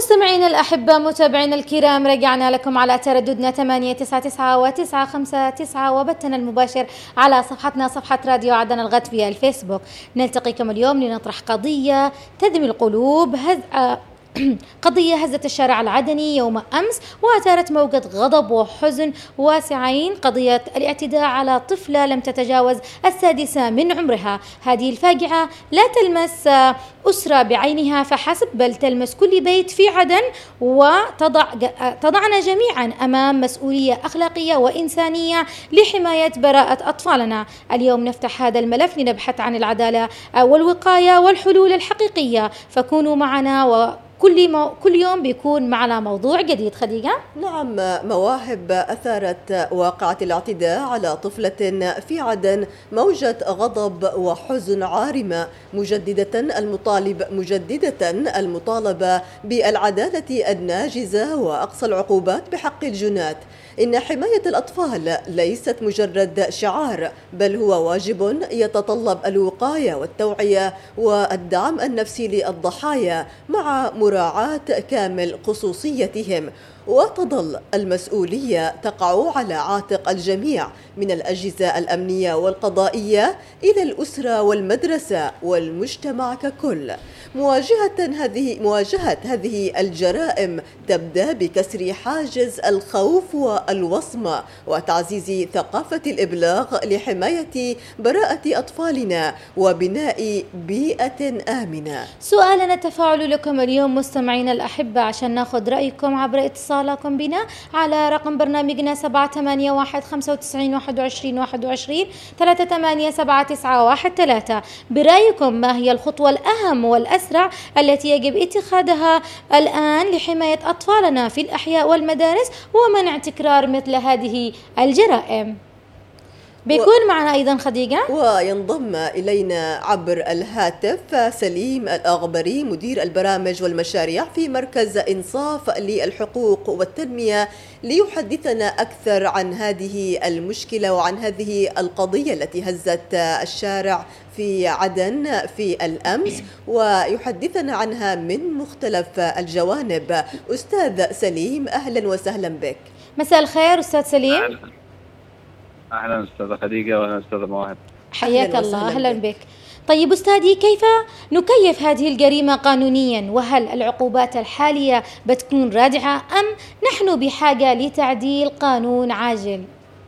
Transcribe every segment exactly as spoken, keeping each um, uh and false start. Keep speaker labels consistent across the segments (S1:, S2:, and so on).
S1: مستمعينا الأحبة، متابعينا الكرام، رجعنا لكم على ترددنا ثمانية تسعة تسعة وتسعة خمسة تسعة وبثنا المباشر على صفحتنا صفحة راديو عدن الغد في الفيسبوك. نلتقيكم اليوم لنطرح قضية تدمي القلوب، هز... قضية هزت الشارع العدني يوم أمس وأثارت موجة غضب وحزن واسعين، قضية الاعتداء على طفلة لم تتجاوز السادسة من عمرها. هذه الفاجعة لا تلمس أسرة بعينها فحسب، بل تلمس كل بيت في عدن، وتضع تضعنا جميعا أمام مسؤولية أخلاقية وإنسانية لحماية براءة أطفالنا. اليوم نفتح هذا الملف لنبحث عن العدالة والوقاية والحلول الحقيقية، فكونوا معنا، و كل مو... كل يوم بيكون معنا موضوع جديد. خديجة؟
S2: نعم، مواهب أثارت واقعة الاعتداء على طفلة في عدن موجة غضب وحزن عارمة، مجددة المطالب مجددة المطالبة بالعدالة الناجزة وأقصى العقوبات بحق الجنات. إن حماية الأطفال ليست مجرد شعار، بل هو واجب يتطلب الوقاية والتوعية والدعم النفسي للضحايا مع مراعاة كامل خصوصيتهم. وتظل المسؤولية تقع على عاتق الجميع من الأجهزة الأمنية والقضائية إلى الأسرة والمدرسة والمجتمع ككل. مواجهة هذه مواجهة هذه الجرائم تبدأ بكسر حاجز الخوف والوصمة وتعزيز ثقافة الإبلاغ لحماية براءة أطفالنا وبناء بيئة آمنة.
S1: سؤالنا التفاعل لكم اليوم مستمعينا الأحبة عشان ناخذ رأيكم عبر اتصالكم بنا على رقم برنامجنا سبعة ثمانية واحد خمسة وتسعين واحد وعشرين واحد وعشرين ثلاثة ثمانية سبعة تسعة واحد ثلاثة. برأيكم ما هي الخطوة الأهم والأسرع التي يجب اتخاذها الآن لحماية أطفالنا في الأحياء والمدارس ومنع تكرار مثل هذه الجرائم؟ بيكون و... معنا أيضا خديجة،
S2: وينضم إلينا عبر الهاتف سليم الأغبري، مدير البرامج والمشاريع في مركز إنصاف للحقوق والتنمية، ليحدثنا أكثر عن هذه المشكلة وعن هذه القضية التي هزت الشارع في عدن في الأمس، ويحدثنا عنها من مختلف الجوانب. أستاذ سليم، أهلا وسهلا بك.
S1: مساء الخير أستاذ سليم.
S3: أهلا, أهلا أستاذة خديجة وأهلا أستاذة مواهب.
S1: حياك الله، أهلا بك. طيب أستاذي، كيف نكيف هذه الجريمة قانونيا؟ وهل العقوبات الحالية بتكون رادعة أم نحن بحاجة لتعديل قانون عاجل؟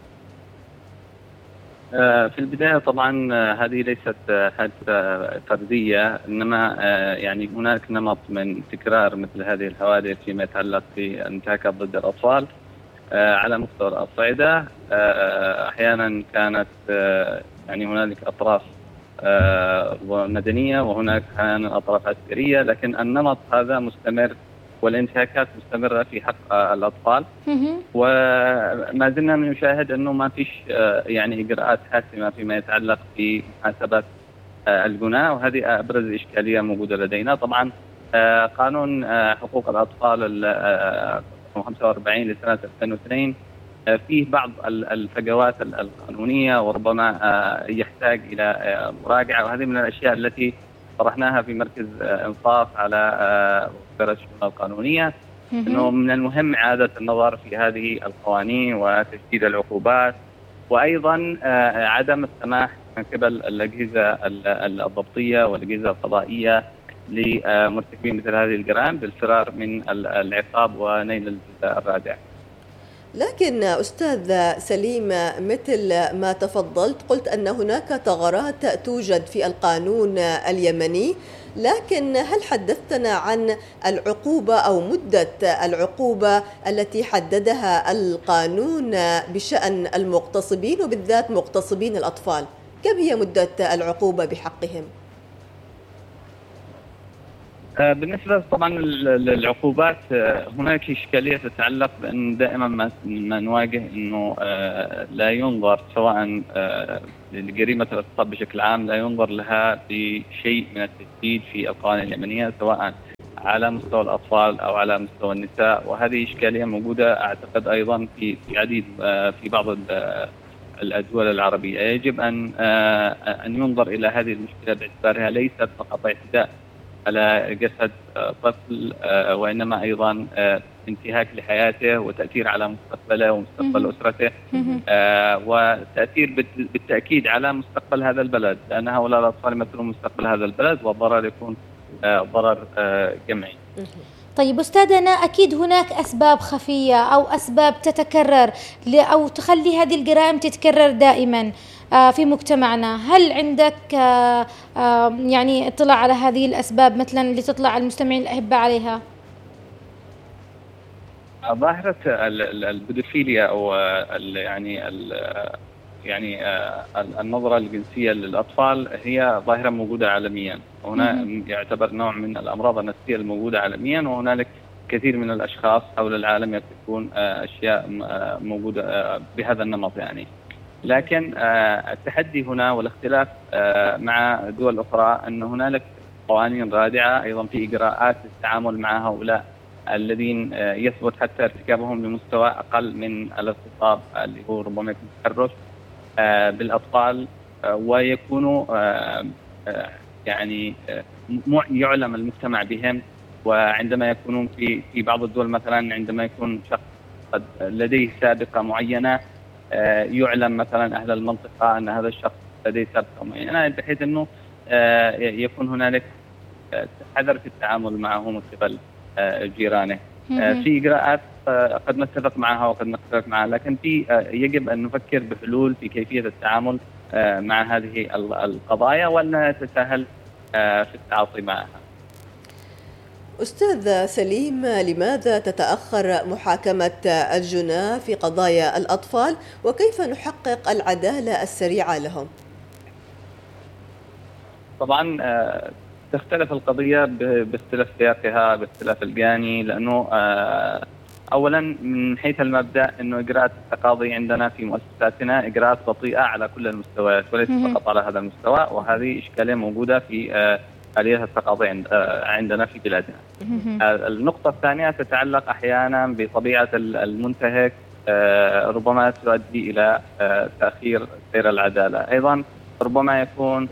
S3: في البداية طبعا هذه ليست حادثة فردية، إنما يعني هناك نمط من تكرار مثل هذه الحوادث فيما يتعلق بالانتهاكات ضد الأطفال على مستوى الأصعدة. أحيانا كانت يعني هنالك أطراف مدنية وهناك أحيانا أطراف عسكرية، لكن النمط هذا مستمر والانتهاكات مستمرة في حق الأطفال، وما زلنا نشاهد أنه ما فيش يعني إجراءات حاسمة فيما يتعلق بمحاسبة الجناة، وهذه أبرز إشكالية موجودة لدينا. طبعا قانون حقوق الأطفال خمسة وأربعين لسنة ألفين واثنين فيه بعض الفجوات القانونية وربما يحتاج إلى مراجعة، وهذه من الأشياء التي طرحناها في مركز إنصاف على وزارة الشؤون القانونية، أنه من المهم إعادة النظر في هذه القوانين وتشديد العقوبات، وأيضا عدم السماح من قبل الأجهزة الضبطية والأجهزة القضائية لمرتكبين مثل هذه الجرائم بالفرار من العقاب ونيل الجزاء الرادع.
S2: لكن أستاذ سليم، مثل ما تفضلت قلت أن هناك ثغرات توجد في القانون اليمني، لكن هل حدثتنا عن العقوبة أو مدة العقوبة التي حددها القانون بشأن المغتصبين وبالذات مغتصبين الأطفال؟ كم هي مدة العقوبة بحقهم؟
S3: بالنسبة طبعا للعقوبات هناك إشكالية تتعلق بأن دائما ما نواجه أنه لا ينظر سواء لجريمة الاغتصاب بشكل عام لا ينظر لها بشيء من التشديد في القوانين اليمنية سواء على مستوى الأطفال أو على مستوى النساء، وهذه إشكالية موجودة أعتقد أيضا في في عديد في بعض الدول العربية. يجب أن أن ينظر إلى هذه المشكلة باعتبارها ليست فقط اعتداء على جسد طفل، وإنما أيضا انتهاك لحياته وتأثير على مستقبله ومستقبل أسرته، وتأثير بالتأكيد على مستقبل هذا البلد، لأن هؤلاء الأطفال يمثلون مستقبل هذا البلد، والضرر يكون ضرر جمعي.
S1: طيب أستاذنا، أكيد هناك أسباب خفية أو أسباب تتكرر أو تخلي هذه الجرائم تتكرر دائما في مجتمعنا. هل عندك يعني اطلاع على هذه الأسباب مثلا اللي تطلع المستمعين الأحباء عليها؟
S3: ظاهرة البيدوفيليا أو يعني يعني النظرة الجنسية للأطفال هي ظاهرة موجودة عالميا، هنا يعتبر نوع من الأمراض النفسية الموجودة عالميا، وهنالك كثير من الأشخاص حول العالم يرتكبون أشياء موجودة بهذا النمط يعني. لكن التحدي هنا والاختلاف مع دول أخرى أن هنالك قوانين رادعة أيضا في إجراءات للتعامل مع هؤلاء الذين يثبت حتى ارتكابهم بمستوى أقل من الاغتصاب اللي هو ربما يكون تحرش بالأطفال، ويكونوا يعني يعلم المجتمع بهم. وعندما يكونون في في بعض الدول مثلا عندما يكون شخص قد لديه سابقة معينة يعلم مثلا أهل المنطقة أن هذا الشخص لديه سابقة معينة، بحيث أنه يكون هنالك حذر في التعامل معه من قبل جيرانه. في إجراءات قد نتفق معها وقد نختلف معها، لكن في يجب أن نفكر بحلول في كيفية التعامل مع هذه القضايا وأن نتساهل في التعاطي معها.
S2: أستاذ سليم، لماذا تتأخر محاكمة الجناة في قضايا الأطفال، وكيف نحقق العدالة السريعة لهم؟
S3: طبعا تختلف القضية باختلاف سياقها باختلاف الجاني، لأنه أولا من حيث المبدأ أنه إجراءات التقاضي عندنا في مؤسساتنا إجراءات بطيئة على كل المستويات وليس فقط على هذا المستوى، وهذه إشكالية موجودة في آلية التقاضي عندنا في بلادنا. النقطة الثانية تتعلق أحيانا بطبيعة المنتهك، ربما تؤدي إلى تأخير سير العدالة. أيضا ربما يكون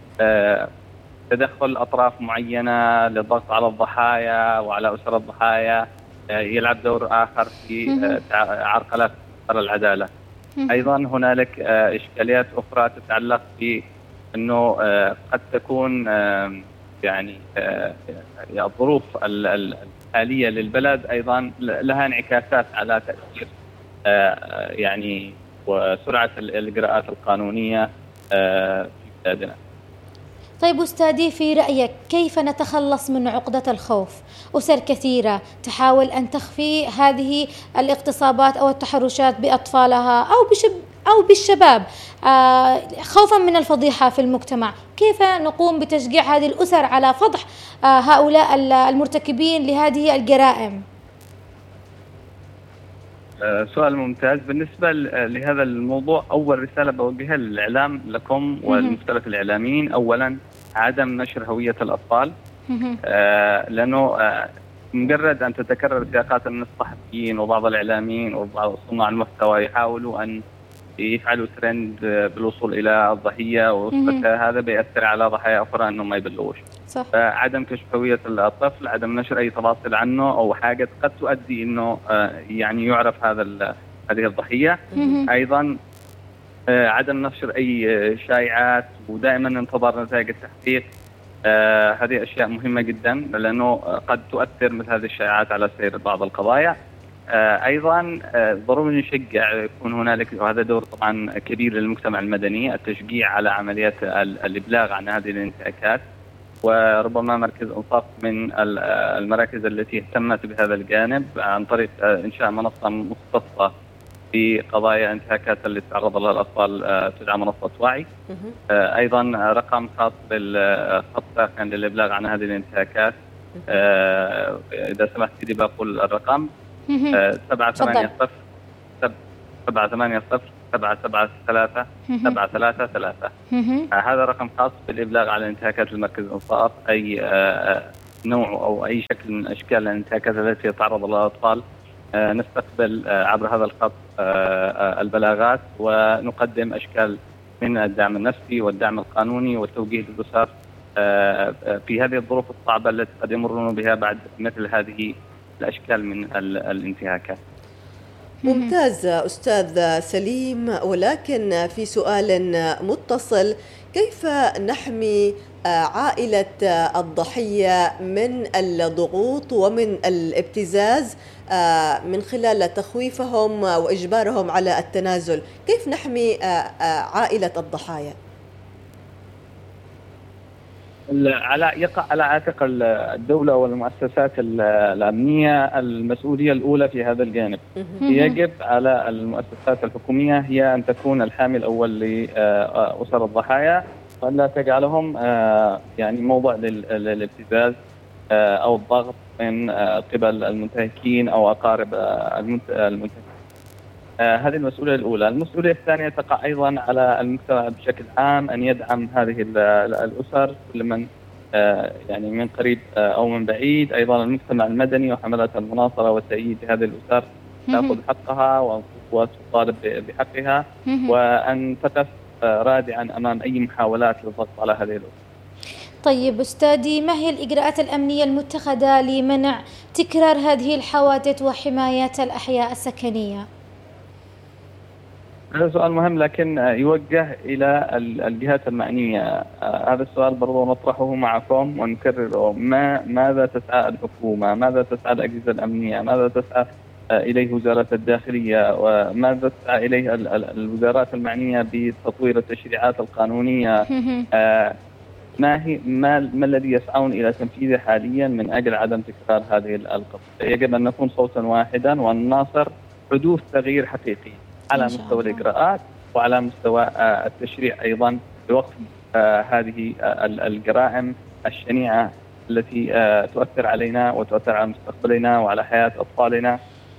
S3: تدخل أطراف معينة للضغط على الضحايا وعلى أسر الضحايا يلعب دور آخر في عرقلة العدالة. أيضا هنالك إشكاليات أخرى تتعلق في أنه قد تكون يعني الظروف الحالية للبلد أيضا لها انعكاسات على تأثير يعني وسرعة الإجراءات القانونية في بلادنا.
S1: طيب أستاذي، في رأيك كيف نتخلص من عقدة الخوف؟ أسر كثيرة تحاول أن تخفي هذه الاغتصابات أو التحرشات بأطفالها أو بشب أو بالشباب آه خوفا من الفضيحة في المجتمع. كيف نقوم بتشجيع هذه الأسر على فضح آه هؤلاء المرتكبين لهذه الجرائم؟
S3: سؤال ممتاز. بالنسبة لهذا الموضوع، أول رسالة بوجهها للإعلام لكم والمختلف الإعلاميين، أولا عدم نشر هوية الأطفال، آه لأنه آه مجرد أن تتكرر سياقات من الصحفيين وبعض الإعلاميين وبعض صناع المحتوى يحاولوا أن يفعلوا ترند بالوصول إلى الضحية وأسرتها، هذا بيأثر على ضحايا أخرى أنهم ما يبلغوش. صح. فعدم كشف هوية الطفل، عدم نشر أي تفاصيل عنه أو حاجة قد تؤدي أنه يعني يعرف هذا هذه الضحية. أيضا عدم نشر أي شائعات، ودائما ننتظر نتائج التحقيق. هذه أشياء مهمة جدا، لأنه قد تؤثر مثل هذه الشائعات على سير بعض القضايا. أيضا ضروري نشجع، يكون هنالك، وهذا دور طبعا كبير للمجتمع المدني، التشجيع على عمليات الإبلاغ عن هذه الانتهاكات. وربما مركز إنصاف من المراكز التي اهتمت بهذا الجانب عن طريق إنشاء منصة مختصة في قضايا انتهاكات اللي تعرض لها الأطفال، تدعى منصة وعي. أيضا رقم خاص بالخط ساخن للإبلاغ عن هذه الانتهاكات. إذا سمحت لي بقول الرقم: سبعة ثمانية صفر سبعة ثمانية صفر سبعة سبعة ثلاثة سبعة ثلاثة ثلاثة. هذا رقم خاص بالإبلاغ على انتهاكات المركز الإنصاف، أي نوع أو أي شكل من أشكال الانتهاكات التي يتعرض لها الأطفال. نستقبل عبر هذا الخط البلاغات، ونقدم أشكال من الدعم النفسي والدعم القانوني والتوجيه للأسر في هذه الظروف الصعبة التي قد يمرون بها بعد مثل هذه الأشكال من الانتهاكات.
S2: ممتاز أستاذ سليم، ولكن في سؤال متصل: كيف نحمي عائلة الضحية من الضغوط ومن الابتزاز من خلال تخويفهم وإجبارهم على التنازل؟ كيف نحمي عائلة الضحايا؟
S3: على يقع على عاتق الدولة والمؤسسات الأمنية المسؤولية الأولى في هذا الجانب. يجب على المؤسسات الحكومية هي أن تكون الحامي الأول لأسر الضحايا، وأن لا تجعلهم يعني موضع للابتزاز أو الضغط من قبل المنتهكين أو أقارب المنتهكين. آه هذه المسؤولية الأولى. المسؤولية الثانية تقع أيضا على المجتمع بشكل عام أن يدعم هذه الأسر، كل من آه يعني من قريب آه أو من بعيد. أيضا المجتمع المدني وحملات المناصرة والتأييد لهذه الأسر تأخذ حقها وتطالب بحقها، وأن تقف آه رادعا أمام أي محاولات للضغط على هذه الأسر.
S1: طيب أستاذي، ما هي الإجراءات الأمنية المتخذة لمنع تكرار هذه الحوادث وحماية الأحياء السكنية؟
S3: هذا سؤال مهم، لكن يوجه إلى الجهات المعنية. هذا السؤال برضو نطرحه معكم ونكرره: ما ماذا تسعى الحكومة؟ ماذا تسعى الأجهزة الأمنية؟ ماذا تسعى إليه وزارة الداخلية؟ وماذا تسعى إليه الوزارات المعنية بتطوير التشريعات القانونية؟ ما هي ما, ما الذي يسعون إلى تنفيذه حاليا من أجل عدم تكرار هذه القضايا؟ يجب أن نكون صوتا واحدا ونناصر حدوث تغيير حقيقي على مستوى الإجراءات وعلى مستوى التشريع أيضا لوقف هذه الجرائم الشنيعة التي تؤثر علينا وتؤثر على مستقبلنا وعلى حياة أطفالنا.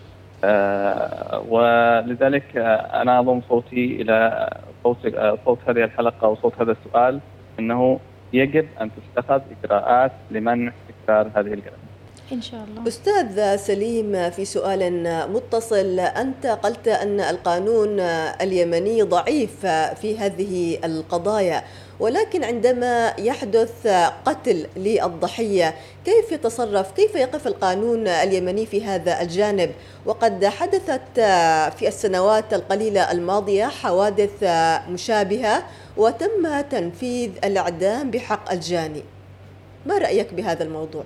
S3: ولذلك أنا أضم صوتي إلى صوت, صوت هذه الحلقة وصوت هذا السؤال، أنه يجب أن تتخذ إجراءات لمنع تكرار هذه الجرائم
S1: إن شاء الله.
S2: أستاذ سليم، في سؤال متصل: أنت قلت أن القانون اليمني ضعيف في هذه القضايا، ولكن عندما يحدث قتل للضحية كيف يتصرف؟ كيف يقف القانون اليمني في هذا الجانب؟ وقد حدثت في السنوات القليلة الماضية حوادث مشابهة وتم تنفيذ الإعدام بحق الجاني. ما رأيك بهذا الموضوع؟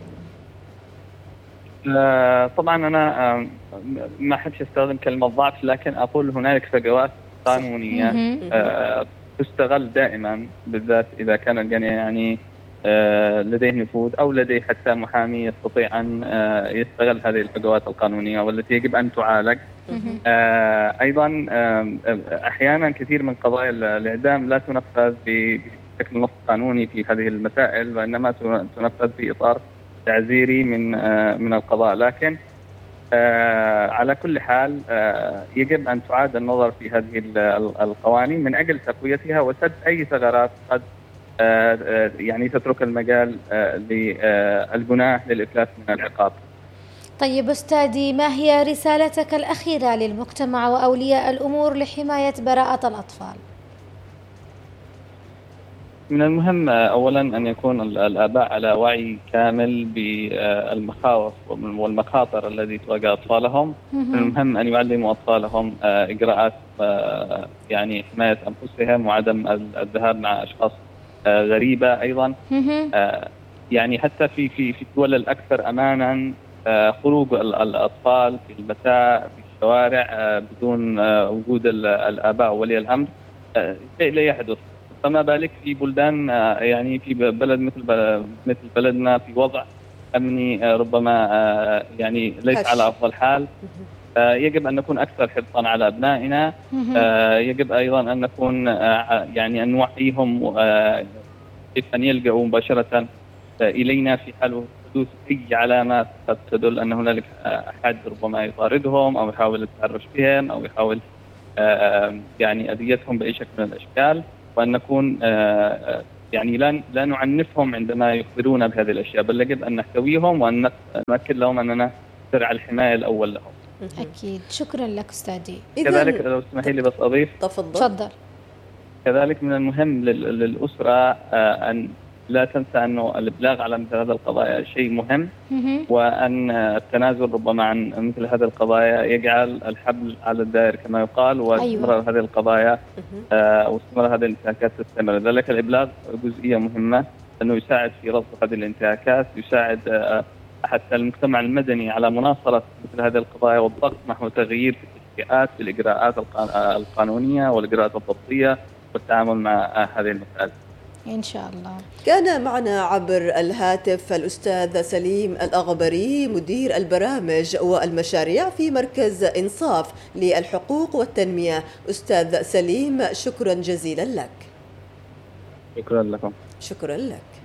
S3: طبعا أنا ما أحبش أستخدم كلمة ضعف، لكن أقول هنالك فجوات قانونية تستغل دائما، بالذات إذا كان الجاني يعني لديه نفوذ أو لديه حتى محامي يستطيع أن يستغل هذه الفجوات القانونية والتي يجب أن تعالج. أيضا أحيانا كثير من قضايا الإعدام لا تنفذ بشكل نص قانوني في هذه المسائل، وإنما تنفذ في إطار تعزيري من من القضاء. لكن على كل حال يجب أن تعاد النظر في هذه القوانين من أجل تقويتها وسد أي ثغرات قد يعني تترك المجال للجناح للإفلات من العقاب.
S1: طيب أستاذي، ما هي رسالتك الأخيرة للمجتمع وأولياء الأمور لحماية براءة الأطفال؟
S3: من المهم أولا أن يكون الآباء على وعي كامل بالمخاوف والمخاطر التي تواجه أطفالهم. من المهم أن يعلموا أطفالهم إجراءات يعني حماية أنفسهم وعدم الذهاب مع أشخاص غريبة. أيضا يعني حتى في في في الدول الأكثر أمانا خروج الأطفال في المساء في الشوارع بدون وجود الآباء وولي الأمر شيء لا يحدث، فما بالك في بلدان يعني في بلد مثل مثل بلدنا في وضع أمني ربما يعني ليس على أفضل حال. يجب أن نكون أكثر حرصا على أبنائنا. يجب أيضا أن نكون يعني أن نوعيهم كيف أن يلجأوا مباشرة إلينا في حال حدوث أي علامات قد تدل أن هنالك أحد ربما يطاردهم أو يحاول التحرش بهم أو يحاول يعني أذيتهم بأي شكل من الأشكال، وأن نكون يعني لا لا نعنفهم عندما يخبرونا بهذه الأشياء، بل يجب أن نحتويهم وأن نؤكد لهم أننا سرع الحماية الأول لهم.
S1: أكيد. شكرا لك أستاذي.
S3: كذلك لو تسمحي لي بس أضيف.
S2: تفضل.
S1: تفضل.
S3: كذلك من المهم للأسرة أن لا تنسى أنه الإبلاغ على مثل هذه القضايا شيء مهم، وأن التنازل ربما عن مثل هذه القضايا يجعل الحبل على الدائر كما يقال، واستمرار أيوة. هذه القضايا آه واستمرار هذه الانتهاكات تستمر. لذلك الإبلاغ جزئية مهمة، أنه يساعد في رصد هذه الانتهاكات، يساعد آه حتى المجتمع المدني على مناصرة مثل هذه القضايا والضغط نحو تغيير في التشريعات في الإجراءات القانونية والإجراءات الضبطية والتعامل مع هذه المسائل
S1: إن شاء الله.
S2: كان معنا عبر الهاتف الأستاذ سليم الأغبري مدير البرامج والمشاريع في مركز إنصاف للحقوق والتنمية. أستاذ سليم، شكرا جزيلا لك.
S3: شكرا لكم.
S2: شكرا لك.